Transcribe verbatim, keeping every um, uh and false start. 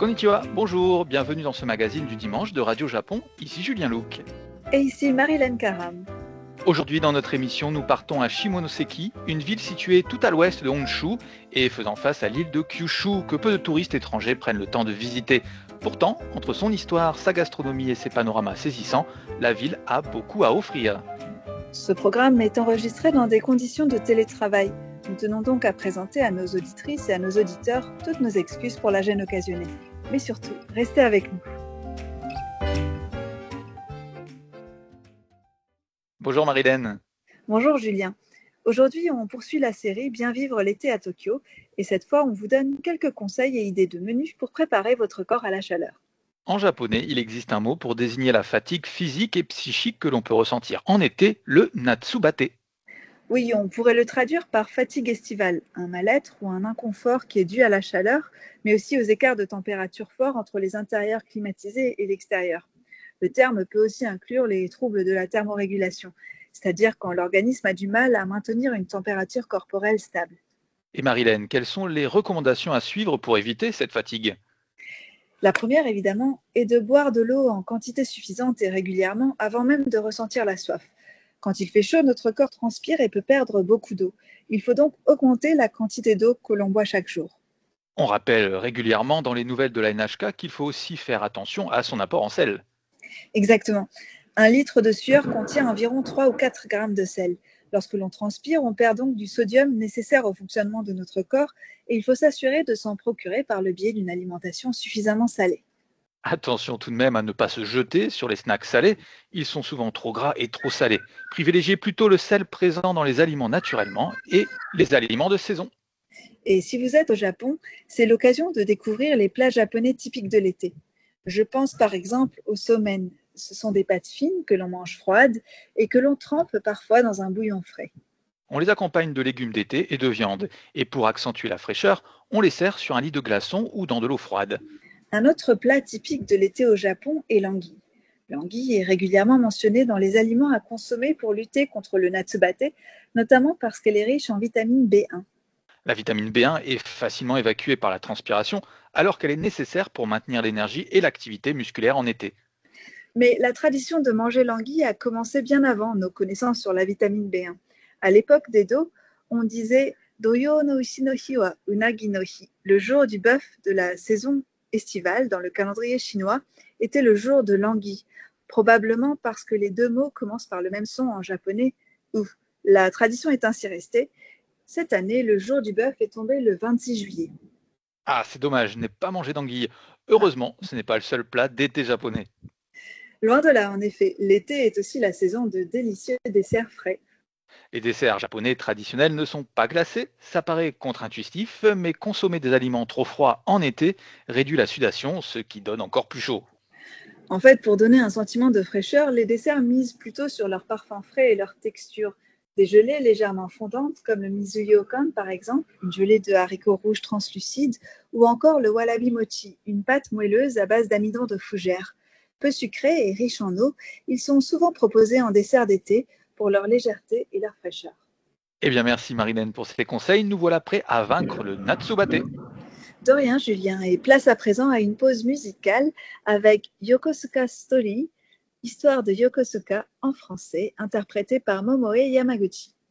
Konnichiwa, bonjour, bienvenue dans ce magazine du dimanche de Radio Japon, ici Julien Luc. Et ici Marilyn Karam. Aujourd'hui dans notre émission, nous partons à Shimonoseki, une ville située tout à l'ouest de Honshu et faisant face à l'île de Kyushu que peu de touristes étrangers prennent le temps de visiter. Pourtant, entre son histoire, sa gastronomie et ses panoramas saisissants, la ville a beaucoup à offrir. Ce programme est enregistré dans des conditions de télétravail. Nous tenons donc à présenter à nos auditrices et à nos auditeurs toutes nos excuses pour la gêne occasionnée. Mais surtout, restez avec nous. Bonjour Marilyn. Bonjour Julien. Aujourd'hui, on poursuit la série Bien vivre l'été à Tokyo et cette fois, on vous donne quelques conseils et idées de menus pour préparer votre corps à la chaleur. En japonais, il existe un mot pour désigner la fatigue physique et psychique que l'on peut ressentir en été, le natsubate. Oui, on pourrait le traduire par fatigue estivale, un mal-être ou un inconfort qui est dû à la chaleur, mais aussi aux écarts de température forts entre les intérieurs climatisés et l'extérieur. Le terme peut aussi inclure les troubles de la thermorégulation, c'est-à-dire quand l'organisme a du mal à maintenir une température corporelle stable. Et Marilyn, quelles sont les recommandations à suivre pour éviter cette fatigue ? La première, évidemment, est de boire de l'eau en quantité suffisante et régulièrement avant même de ressentir la soif. Quand il fait chaud, notre corps transpire et peut perdre beaucoup d'eau. Il faut donc augmenter la quantité d'eau que l'on boit chaque jour. On rappelle régulièrement dans les nouvelles de la N H K qu'il faut aussi faire attention à son apport en sel. Exactement. Un litre de sueur contient environ trois ou quatre grammes de sel. Lorsque l'on transpire, on perd donc du sodium nécessaire au fonctionnement de notre corps et il faut s'assurer de s'en procurer par le biais d'une alimentation suffisamment salée. Attention tout de même à ne pas se jeter sur les snacks salés, ils sont souvent trop gras et trop salés. Privilégiez plutôt le sel présent dans les aliments naturellement et les aliments de saison. Et si vous êtes au Japon, c'est l'occasion de découvrir les plats japonais typiques de l'été. Je pense par exemple au somen. Ce sont des pâtes fines que l'on mange froides et que l'on trempe parfois dans un bouillon frais. On les accompagne de légumes d'été et de viande. Et pour accentuer la fraîcheur, on les sert sur un lit de glaçons ou dans de l'eau froide. Un autre plat typique de l'été au Japon est l'anguille. L'anguille est régulièrement mentionnée dans les aliments à consommer pour lutter contre le natsubate, notamment parce qu'elle est riche en vitamine B un. La vitamine B un est facilement évacuée par la transpiration alors qu'elle est nécessaire pour maintenir l'énergie et l'activité musculaire en été. Mais la tradition de manger l'anguille a commencé bien avant nos connaissances sur la vitamine B un. À l'époque d'Edo, on disait Doyo no ushi no hi wa unagi no hi. Le jour du bœuf de la saison estivale dans le calendrier chinois était le jour de l'anguille, probablement parce que les deux mots commencent par le même son en japonais ou. La tradition est ainsi restée. Cette année, le jour du bœuf est tombé le vingt-six juillet. Ah, c'est dommage, je n'ai pas mangé d'anguille. Heureusement, ce n'est pas le seul plat d'été japonais. Loin de là, en effet, l'été est aussi la saison de délicieux desserts frais. Les desserts japonais traditionnels ne sont pas glacés, ça paraît contre-intuitif, mais consommer des aliments trop froids en été réduit la sudation, ce qui donne encore plus chaud. En fait, pour donner un sentiment de fraîcheur, les desserts misent plutôt sur leur parfum frais et leur texture. Des gelées légèrement fondantes, comme le mizuyo-kan par exemple, une gelée de haricots rouges translucides, ou encore le walabi mochi, une pâte moelleuse à base d'amidon de fougère. Peu sucrés et riches en eau, ils sont souvent proposés en dessert d'été pour leur légèreté et leur fraîcheur. Eh bien merci Marilyn pour ces conseils, nous voilà prêts à vaincre le natsubate. De rien Julien, et place à présent à une pause musicale avec Yokosuka Story, Histoire de Yokosuka en français, interprétée par Momoe Yamaguchi.